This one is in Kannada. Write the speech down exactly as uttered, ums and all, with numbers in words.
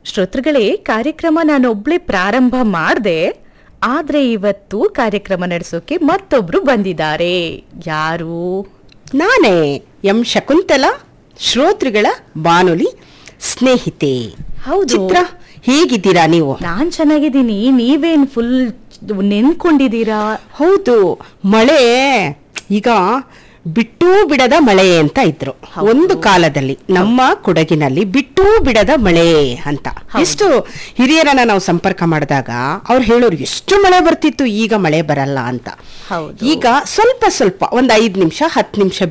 ಶ್ರೋತೃಗಳೇ, ಕಾರ್ಯಕ್ರಮ ನಾನೊಬ್ಳೆ ಪ್ರಾರಂಭ ಮಾಡ್ದೆ, ಆದ್ರೆ ಇವತ್ತು ಕಾರ್ಯಕ್ರಮ ನಡೆಸೋಕೆ ಮತ್ತೊಬ್ರು ಬಂದಿದ್ದಾರೆ. ಯಾರು? ನಾನೇ ಎಂ ಶಕುಂತಲಾ, ಶ್ರೋತೃಗಳ ಬಾನುಲಿ ಸ್ನೇಹಿತೆ. ಹೌದು. ಚಿತ್ರ, ಹೇಗಿದ್ದೀರಾ ನೀವು? ನಾನ್ ಚೆನ್ನಾಗಿದ್ದೀನಿ. ನೀವೇನ್ ಫುಲ್ ನೆನ್ಕೊಂಡಿದ್ದೀರಾ? ಹೌದು, ಮಳೆ ಈಗ ಬಿಟ್ಟೂ ಬಿಡದ ಮಳೆ ಅಂತ ಇದ್ರು ಒಂದು ಕಾಲದಲ್ಲಿ. ನಮ್ಮ ಕೊಡಗಿನಲ್ಲಿ ಬಿಟ್ಟೂ ಬಿಡದ ಮಳೆ ಅಂತ ಎಷ್ಟು ಹಿರಿಯರನ್ನ ನಾವು ಸಂಪರ್ಕ ಮಾಡಿದಾಗ ಅವ್ರು ಹೇಳೋರು ಎಷ್ಟು ಮಳೆ ಬರ್ತಿತ್ತು, ಈಗ ಮಳೆ ಬರಲ್ಲ ಅಂತ. ಈಗ ಸ್ವಲ್ಪ ಸ್ವಲ್ಪ ಒಂದ್ ಐದ್ ನಿಮಿಷ ಹತ್ತು ನಿಮಿಷ